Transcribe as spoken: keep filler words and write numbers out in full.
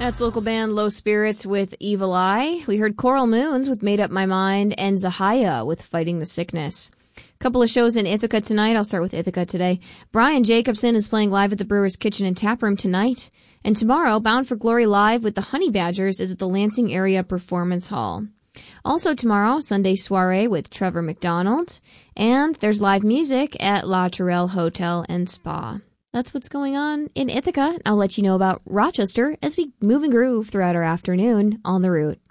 That's local band Low Spirits with Evil Eye. We heard Coral Moons with Made Up My Mind and Zahaya with Fighting the Sickness. Couple of shows in Ithaca tonight. I'll start with Ithaca today. Brian Jacobson is playing live at the Brewer's Kitchen and Tap Room tonight. And tomorrow, Bound for Glory Live with the Honey Badgers is at the Lansing Area Performance Hall. Also tomorrow, Sunday soiree with Trevor McDonald. And there's live music at La Tourelle Hotel and Spa. That's what's going on in Ithaca. I'll let you know about Rochester as we move and groove throughout our afternoon on the route.